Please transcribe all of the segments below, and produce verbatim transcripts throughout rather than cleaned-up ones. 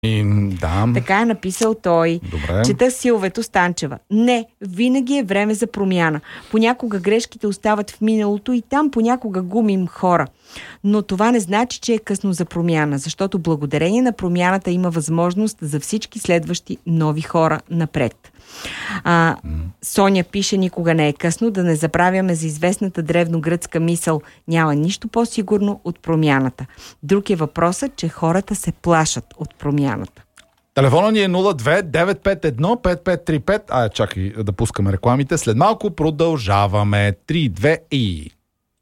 И, да. Така е написал той. Добре. Чета Силвето Станчева. Не, винаги е време за промяна. Понякога грешките остават в миналото и там понякога губим хора. Но това не значи, че е късно за промяна, защото благодарение на промяната има възможност за всички следващи нови хора напред. А, Соня пише: никога не е късно, да не забравяме за известната древногръцка мисъл: няма нищо по-сигурно от промяната. Друг е въпросът, че хората се плашат от промяната. Телефона ни е нула две девет пет едно пет пет три пет. А, чакай да пускаме рекламите. След малко продължаваме. три, две и...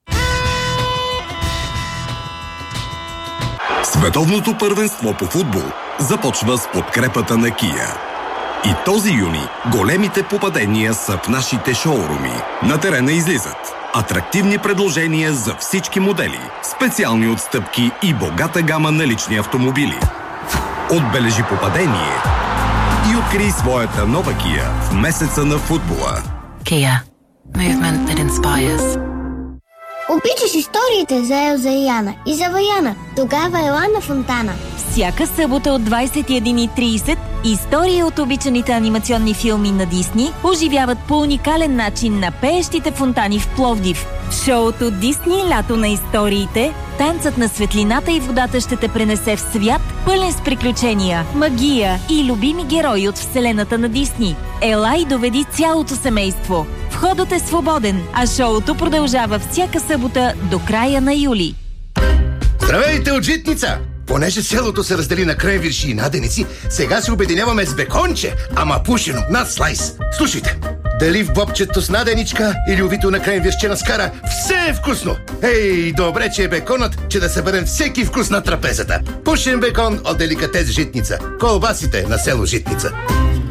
Световното първенство по футбол започва с подкрепата на Kia. И този юни големите попадения са в нашите шоуруми. На терена излизат атрактивни предложения за всички модели, специални отстъпки и богата гама на лични автомобили. Отбележи попадение и открий своята нова Kia в месеца на футбола. Kia. Movement that inspires. Обичаш историите за Елза и Яна и за Ваяна. Тогава ела на Фонтана. Всяка събота от двадесет и една и тридесет истории от обичаните анимационни филми на Дисни оживяват по уникален начин на пеещите фонтани в Пловдив. В шоуто Дисни лято на историите, танцът на светлината и водата ще те пренесе в свят, пълен с приключения, магия и любими герои от вселената на Дисни. Ела и доведи цялото семейство. Входът е свободен, а шоуто продължава всяка събота до края на юли. Здравейте от Житница! Понеже селото се раздели на крайвирши и наденици, сега се обединяваме с беконче, ама пушено над слайс. Слушайте, дали в бобчето с наденичка или увито на крайвиршче на скара, все е вкусно! Ей, добре, че е беконът, че да съберем всеки вкус на трапезата. Пушен бекон от деликатес Житница. Колбасите на село Житница.